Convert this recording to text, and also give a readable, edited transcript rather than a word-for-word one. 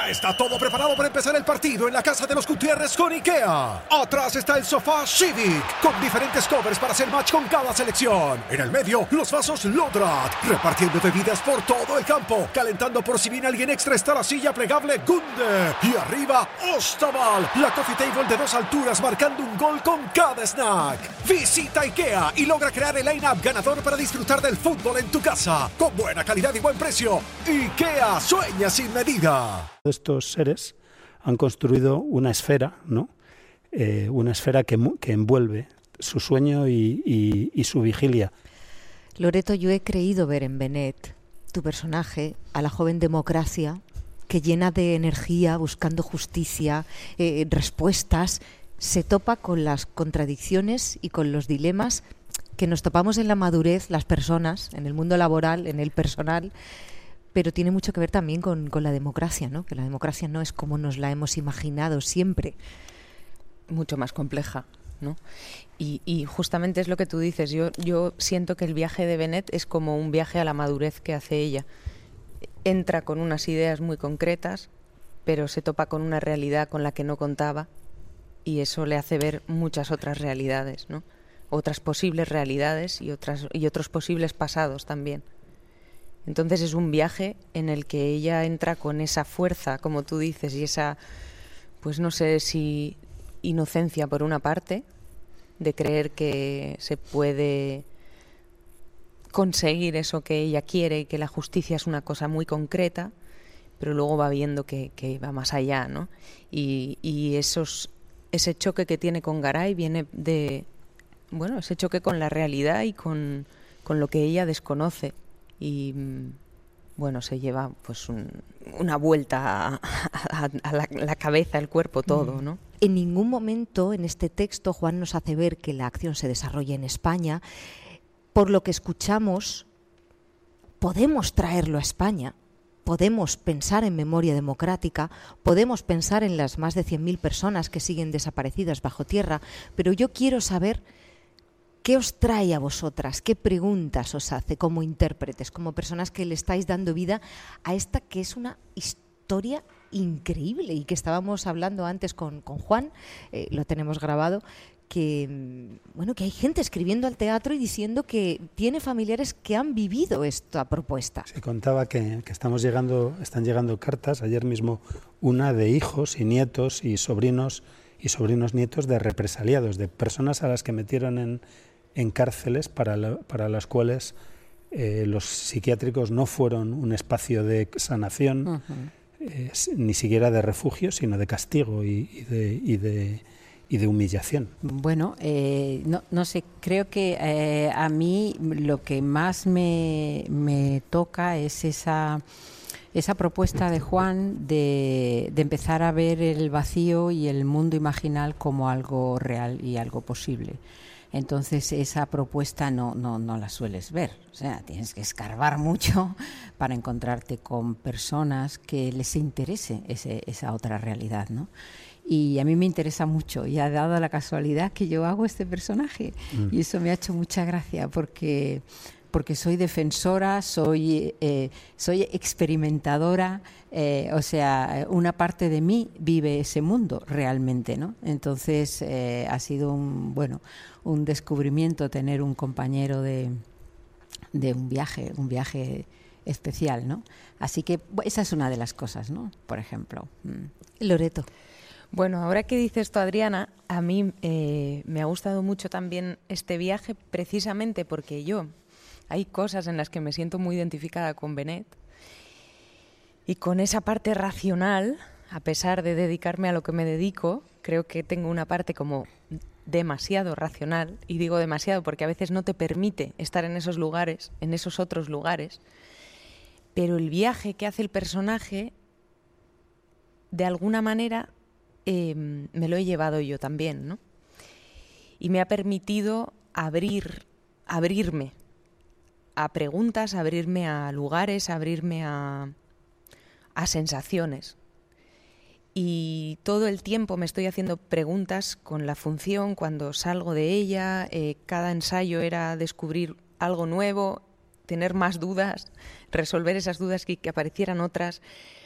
Ya está todo preparado para empezar el partido en la casa de los Gutiérrez con IKEA. Atrás está el sofá Civic, con diferentes covers para hacer match con cada selección. En el medio, los vasos Lodrat, repartiendo bebidas por todo el campo. Calentando por si viene alguien extra está la silla plegable Gunde. Y arriba, Ostaval, la coffee table de 2 alturas marcando un gol con cada snack. Visita IKEA y logra crear el line-up ganador para disfrutar del fútbol en tu casa. Con buena calidad y buen precio. IKEA, sueña sin medida. Estos seres han construido una esfera, ¿no? Una esfera que envuelve su sueño y su vigilia. Loreto, yo he creído ver en Benet, tu personaje, a la joven democracia que, llena de energía, buscando justicia, respuestas, se topa con las contradicciones y con los dilemas que nos topamos en la madurez las personas, en el mundo laboral, en el personal, pero tiene mucho que ver también con la democracia, ¿no? Que la democracia no es como nos la hemos imaginado siempre. Mucho más compleja, ¿no? Y justamente es lo que tú dices. Yo siento que el viaje de Benet es como un viaje a la madurez que hace ella. Entra con unas ideas muy concretas, pero se topa con una realidad con la que no contaba, y eso le hace ver muchas otras realidades, ¿no? Otras posibles realidades y otros posibles pasados también. Entonces es un viaje en el que ella entra con esa fuerza, como tú dices, y esa, pues no sé si inocencia por una parte, de creer que se puede conseguir eso que ella quiere y que la justicia es una cosa muy concreta, pero luego va viendo que va más allá, ¿no? Y ese choque que tiene con Garay viene de, bueno, ese choque con la realidad y con lo que ella desconoce. Y bueno, se lleva pues una vuelta a la cabeza, el cuerpo, todo, ¿no? En ningún momento en este texto Juan nos hace ver que la acción se desarrolla en España. Por lo que escuchamos, podemos traerlo a España, podemos pensar en memoria democrática, podemos pensar en las más de 100.000 personas que siguen desaparecidas bajo tierra, pero yo quiero saber ¿qué os trae a vosotras? ¿Qué preguntas os hace como intérpretes, como personas que le estáis dando vida a esta que es una historia increíble y que estábamos hablando antes con Juan, lo tenemos grabado, que bueno, que hay gente escribiendo al teatro y diciendo que tiene familiares que han vivido esta propuesta? Se contaba que están llegando cartas, ayer mismo una de hijos y nietos y sobrinos nietos de represaliados, de personas a las que metieron en cárceles para las cuales los psiquiátricos no fueron un espacio de sanación, ni siquiera de refugio, sino de castigo y de humillación. Bueno, no sé, creo que a mí lo que más me toca es esa propuesta de Juan de empezar a ver el vacío y el mundo imaginal como algo real y algo posible. Entonces esa propuesta no la sueles ver, o sea, tienes que escarbar mucho para encontrarte con personas que les interese esa otra realidad, ¿no? Y a mí me interesa mucho, y ha dado la casualidad que yo hago este personaje, y eso me ha hecho mucha gracia porque soy defensora, soy experimentadora, o sea, una parte de mí vive ese mundo realmente, ¿no? Entonces ha sido un descubrimiento tener un compañero de un viaje especial, ¿no? Así que esa es una de las cosas, ¿no? Por ejemplo. Loreto. Bueno, ahora que dices esto, Adriana, a mí me ha gustado mucho también este viaje, precisamente porque hay cosas en las que me siento muy identificada con Benet y con esa parte racional, a pesar de dedicarme a lo que me dedico, creo que tengo una parte como demasiado racional, y digo demasiado porque a veces no te permite estar en esos lugares, en esos otros lugares, pero el viaje que hace el personaje, de alguna manera, me lo he llevado yo también, ¿no? Y me ha permitido abrirme a preguntas, abrirme a lugares, abrirme a sensaciones. Y todo el tiempo me estoy haciendo preguntas con la función cuando salgo de ella. Cada ensayo era descubrir algo nuevo, tener más dudas, resolver esas dudas y que aparecieran otras.